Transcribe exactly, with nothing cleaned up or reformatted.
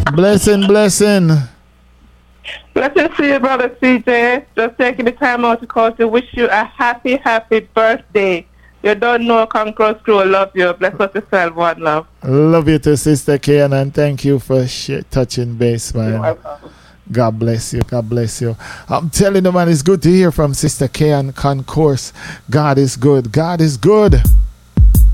Blessing, blessing. Blessings to you, Brother C J. Just taking the time out to call to wish you a happy, happy birthday. You don't know Conqueror's Crew love you. Bless us yourself, one love. Love you too, Sister Kian, and thank you for sh- touching base, man. You're welcome. God bless you. God bless you. I'm telling you, man, it's good to hear from Sister Kian Concourse. God is good. God is good.